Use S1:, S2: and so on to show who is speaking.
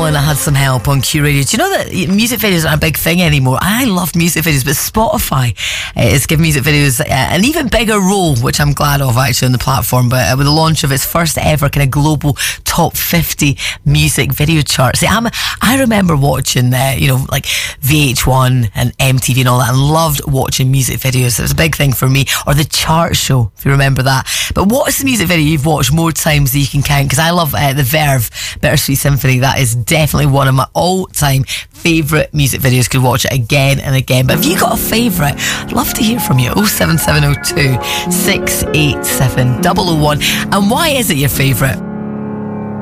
S1: and I Had Some Help on Q Radio. Do you know that music videos aren't a big thing anymore? I love music videos, but Spotify is giving music videos an even bigger role, which I'm glad of actually on the platform. But with the launch of its first ever kind of global top 50 music video chart. See, I remember watching like VH1 and MTV and all that, and loved watching music videos. It was a big thing for me. Or the Chart Show, if you remember that. But what's the music video you've watched more times than you can count? Because I love the Verve Bittersweet Symphony. That is definitely one of my all-time favourite music videos. Could watch it again and again. But if you got a favourite, I'd love to hear from you. 07702 687 001. And why is it your favourite?